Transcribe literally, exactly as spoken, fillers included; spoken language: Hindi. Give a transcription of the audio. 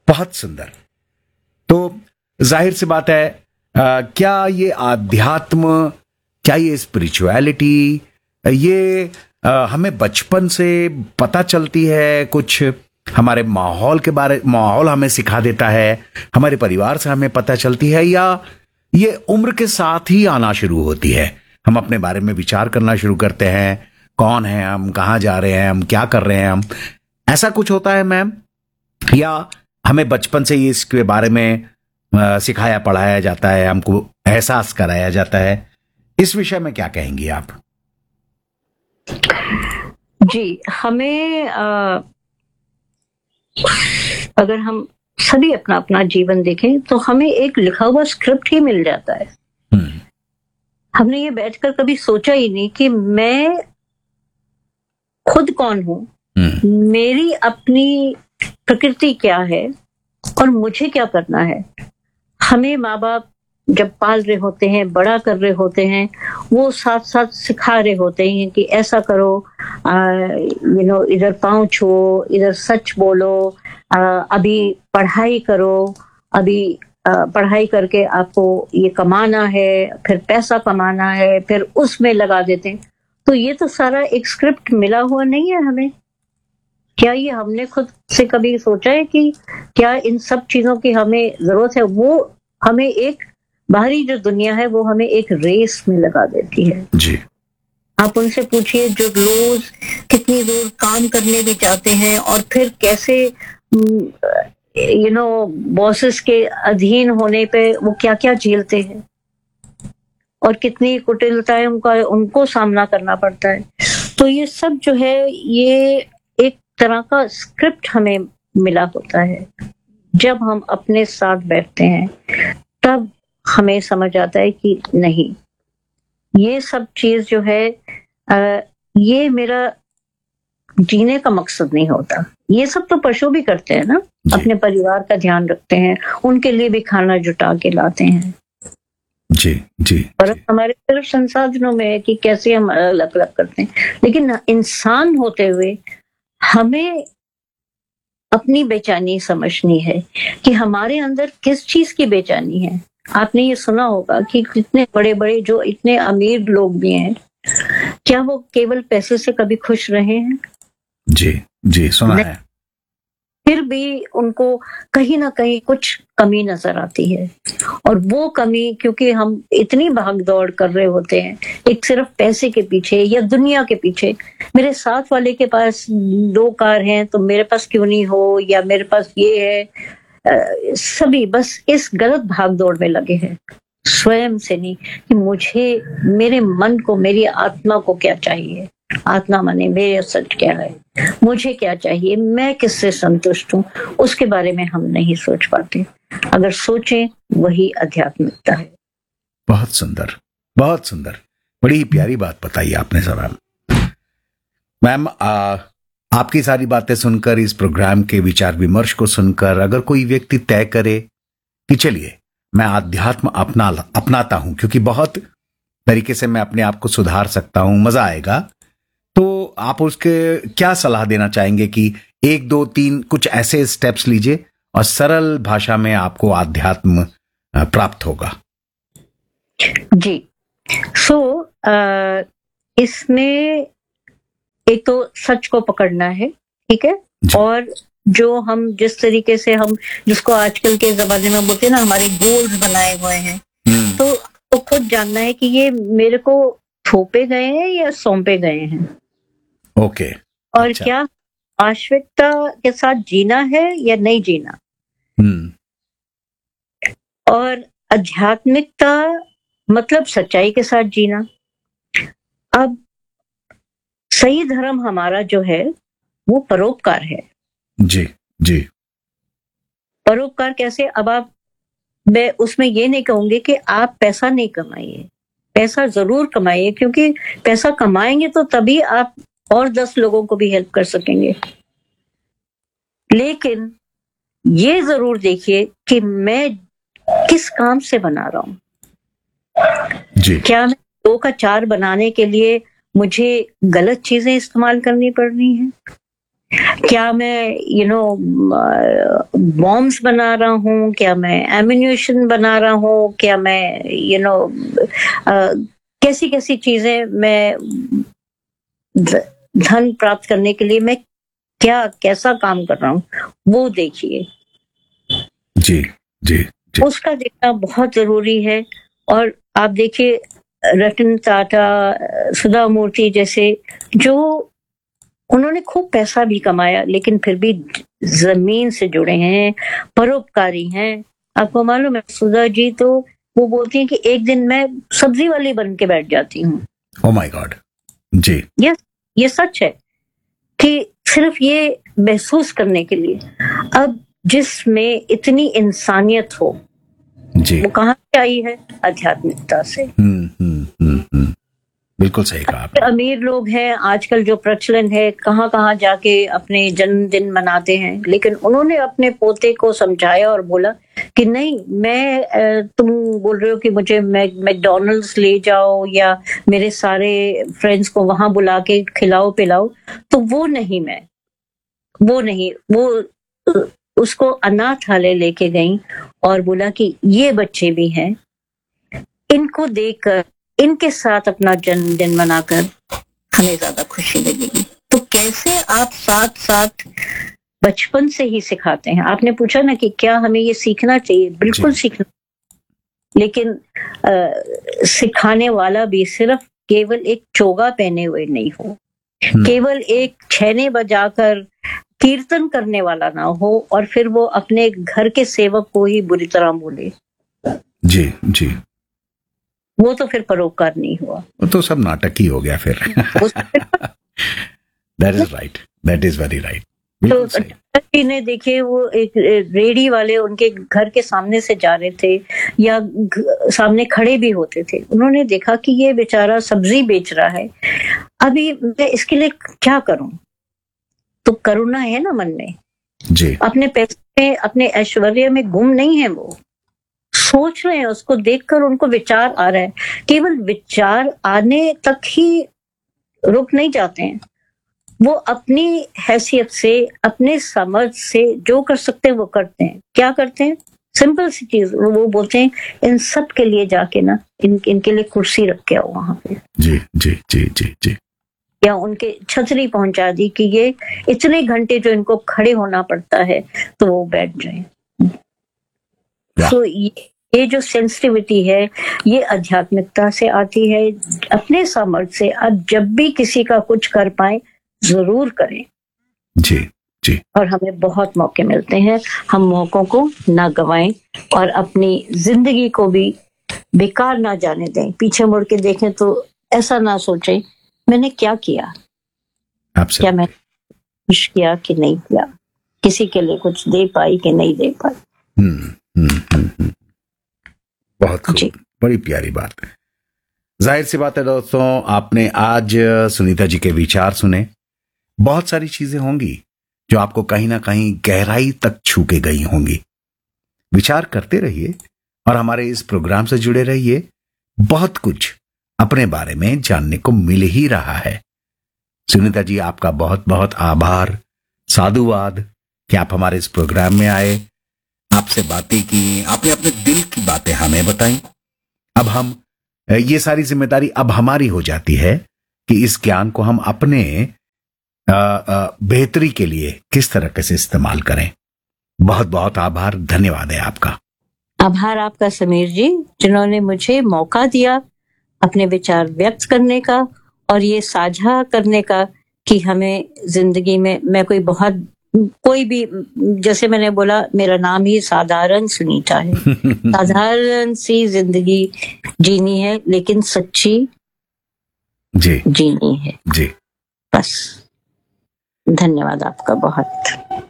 बहुत सुंदर। तो जाहिर सी बात है, आ, क्या ये आध्यात्म, क्या ये स्पिरिचुअलिटी, ये आ, हमें बचपन से पता चलती है? कुछ हमारे माहौल के बारे माहौल हमें सिखा देता है, हमारे परिवार से हमें पता चलती है, या ये उम्र के साथ ही आना शुरू होती है? हम अपने बारे में विचार करना शुरू करते हैं, कौन है हम, कहाँ जा रहे हैं हम, क्या कर रहे हैं हम, ऐसा कुछ होता है मैम? या हमें बचपन से ही इसके बारे में आ, सिखाया पढ़ाया जाता है, हमको एहसास कराया जाता है? इस विषय में क्या कहेंगी आप? जी, हमें आ, अगर हम सभी अपना अपना जीवन देखें तो हमें एक लिखा हुआ स्क्रिप्ट ही मिल जाता है। हमने ये बैठकर कभी सोचा ही नहीं कि मैं खुद कौन हूं, मेरी अपनी प्रकृति क्या है और मुझे क्या करना है। हमें माँ बाप जब पाल रहे होते हैं, बड़ा कर रहे होते हैं, वो साथ साथ सिखा रहे होते हैं कि ऐसा करो, यू नो इधर पाँव छुओ, इधर सच बोलो, आ, अभी पढ़ाई करो, अभी आ, पढ़ाई करके आपको ये कमाना है, फिर पैसा कमाना है, फिर उसमें लगा देते हैं। तो ये तो सारा एक स्क्रिप्ट मिला हुआ नहीं है हमें। क्या ये हमने खुद से कभी सोचा है कि क्या इन सब चीजों की हमें जरूरत है? वो हमें एक बाहरी जो दुनिया है वो हमें एक रेस में लगा देती है। जी। आप उनसे पूछिए जो रोज कितनी दूर काम करने भी जाते हैं और फिर कैसे यू नो बॉसेस के अधीन होने पे वो क्या क्या झेलते हैं और कितनी कुटिलताएं उनका उनको सामना करना पड़ता है। तो ये सब जो है ये एक तरह का स्क्रिप्ट हमें मिला होता है। जब हम अपने साथ बैठते हैं तब हमें समझ आता है कि नहीं, ये सब चीज जो है आ, ये मेरा जीने का मकसद नहीं होता। ये सब तो पशु भी करते हैं ना, अपने परिवार का ध्यान रखते हैं, उनके लिए भी खाना जुटा के लाते हैं। जी जी। और हमारे सिर्फ संसाधनों में है कि कैसे हम अलग अलग करते हैं, लेकिन इंसान होते हुए हमें अपनी बेचैनी समझनी है कि हमारे अंदर किस चीज की बेचैनी है। आपने ये सुना होगा कि कितने बड़े बड़े जो इतने अमीर लोग भी हैं, क्या वो केवल पैसे से कभी खुश रहे हैं? जी जी, सुना है। फिर भी उनको कहीं ना कहीं कुछ कमी नजर आती है, और वो कमी क्योंकि हम इतनी भाग दौड़ कर रहे होते हैं एक सिर्फ पैसे के पीछे या दुनिया के पीछे। मेरे साथ वाले के पास दो कार हैं तो मेरे पास क्यों नहीं हो, या मेरे पास ये है। आ, सभी बस इस गलत भाग दौड़ में लगे हैं, स्वयं से नहीं कि मुझे, मेरे मन को, मेरी आत्मा को क्या चाहिए। आत्मा माने मेरे सच क्या है, मुझे क्या चाहिए, मैं किससे संतुष्ट हूँ, उसके बारे में हम नहीं सोच पाते। अगर सोचें वही आध्यात्मिकता है। बहुत सुंदर, बहुत सुंदर, बड़ी प्यारी बात बताई आपने सवाल। मैम, आपकी सारी बातें सुनकर, इस प्रोग्राम के विचार विमर्श को सुनकर, अगर कोई व्यक्ति तय करे कि चलिए मैं आध्यात्म अपना अपनाता हूं क्योंकि बहुत तरीके से मैं अपने आप को सुधार सकता हूं, मजा आएगा, तो आप उसके क्या सलाह देना चाहेंगे कि एक दो तीन कुछ ऐसे स्टेप्स लीजिए और सरल भाषा में आपको आध्यात्म प्राप्त होगा? जी, सो so, इसमें एक तो सच को पकड़ना है, ठीक है, और जो हम जिस तरीके से हम जिसको आजकल के जमाने में बोलते हैं ना, हमारे गोल्स बनाए हुए हैं, तो, तो खुद जानना है कि ये मेरे को थोपे गए हैं या सौंपे गए हैं। ओके। और अच्छा। क्या आश्विकता के साथ जीना है या नहीं जीना। हम्म। और आध्यात्मिकता मतलब सच्चाई के साथ जीना। अब सही धर्म हमारा जो है वो परोपकार है। जी जी। परोपकार कैसे? अब आप, मैं उसमें ये नहीं कहूंगी कि आप पैसा नहीं कमाइए, पैसा जरूर कमाइए, क्योंकि पैसा कमाएंगे तो तभी आप और दस लोगों को भी हेल्प कर सकेंगे। लेकिन ये जरूर देखिए कि मैं किस काम से बना रहा हूं। जी। क्या मैं दो का चार बनाने के लिए मुझे गलत चीजें इस्तेमाल करनी पड़ रही हैं? क्या मैं यू नो बॉम्ब्स बना रहा हूँ, क्या मैं एम्यूनिशन बना रहा हूँ, क्या मैं यू नो कैसी कैसी चीजें मैं धन प्राप्त करने के लिए मैं क्या कैसा काम कर रहा हूँ, वो देखिए। जी जी जी। उसका देखना बहुत जरूरी है। और आप देखिए रतन टाटा, सुधा मूर्ति जैसे, जो उन्होंने खूब पैसा भी कमाया लेकिन फिर भी जमीन से जुड़े हैं, परोपकारी हैं। आपको मालूम है सुधा जी तो वो बोलती हैं कि एक दिन मैं सब्जी वाली बन के बैठ जाती हूँ। Oh my God. Ji. Yes, ये सच है कि सिर्फ ये महसूस करने के लिए। अब जिसमें इतनी इंसानियत हो जी, वो कहाँ से आई है? आध्यात्मिकता से। हम्म हम्म हम्म हम्म बिल्कुल सही कहा आपने। अमीर लोग हैं आजकल, जो प्रचलन है, कहाँ कहाँ जाके अपने जन्मदिन मनाते हैं, लेकिन उन्होंने अपने पोते को समझाया और बोला कि नहीं, मैं तुम बोल रहे हो कि मुझे मैकडॉनल्ड्स ले जाओ या मेरे सारे फ्रेंड्स को वहां बुला के खिलाओ पिलाओ, तो वो नहीं, मैं वो नहीं, वो उसको अनाथालय लेके गई और बोला कि ये बच्चे भी हैं, इनको देखकर, इनके साथ अपना जन्मदिन मनाकर हमें ज्यादा खुशी लगेगी। तो कैसे आप साथ साथ बचपन से ही सिखाते हैं। आपने पूछा ना कि क्या हमें ये सीखना चाहिए, बिल्कुल सीखना, लेकिन आ, सिखाने वाला भी सिर्फ केवल एक चोगा पहने हुए नहीं हो, केवल एक छैने बजाकर कीर्तन करने वाला ना हो और फिर वो अपने घर के सेवक को ही बुरी तरह बोले। जी जी, वो तो फिर परोपकार नहीं हुआ, वो तो सब नाटक ही हो गया फिर। That is right, that is very right. तो जी ने देखिए, वो एक रेडी वाले उनके घर के सामने से जा रहे थे या सामने खड़े भी होते थे, उन्होंने देखा कि ये बेचारा सब्जी बेच रहा है, अभी मैं इसके लिए क्या करूं? तो करुणा है ना मन में जी। अपने पैसे में, अपने ऐश्वर्य में गुम नहीं है, वो सोच रहे हैं, उसको देखकर उनको विचार आ रहा है। केवल विचार आने तक ही रुक नहीं जाते हैं, वो अपनी हैसियत से, अपने समझ से जो कर सकते हैं वो करते हैं। क्या करते हैं? सिंपल सी चीज, वो बोलते हैं इन सब के लिए जाके ना इन इनके लिए कुर्सी रख के आओ वहां पे। जी जी जी जी जी। या उनके छतरी पहुंचा दी कि ये इतने घंटे जो इनको खड़े होना पड़ता है तो वो बैठ जाए। तो ये, ये जो सेंसिटिविटी है ये आध्यात्मिकता से आती है। अपने सामर्थ्य से अब जब भी किसी का कुछ कर पाए जरूर करें। जी जी। और हमें बहुत मौके मिलते हैं, हम मौकों को ना गवाएं और अपनी जिंदगी को भी बेकार ना जाने दें। पीछे मुड़ के देखें तो ऐसा ना सोचें मैंने क्या किया, Absolutely. क्या मैं कुछ किया कि नहीं किया, किसी के लिए कुछ दे पाई कि नहीं दे पाई। हम्म हम्म हम्म बहुत खूब, बड़ी प्यारी बात है। जाहिर सी बात है दोस्तों, आपने आज सुनीता जी के विचार सुने। बहुत सारी चीजें होंगी जो आपको कहीं ना कहीं गहराई तक छू के गई होंगी। विचार करते रहिए और हमारे इस प्रोग्राम से जुड़े रहिए। बहुत कुछ अपने बारे में जानने को मिल ही रहा है। सुनीता जी, आपका बहुत बहुत आभार, साधुवाद कि आप हमारे इस प्रोग्राम में आए, आपसे बातें की, आपने अपने दिल की बातें हमें बताई। अब हम, ये सारी जिम्मेदारी अब हमारी हो जाती है कि इस ज्ञान को हम अपने बेहतरी के लिए किस तरह से इस्तेमाल करें। बहुत बहुत आभार, धन्यवाद है आपका। आभार आपका समीर जी, जिन्होंने मुझे मौका दिया अपने विचार व्यक्त करने का और ये साझा करने का कि हमें जिंदगी में, मैं कोई बहुत कोई भी, जैसे मैंने बोला मेरा नाम ही साधारण सुनीता है, साधारण सी जिंदगी जीनी है लेकिन सच्ची जी जीनी है जी। बस। धन्यवाद आपका बहुत।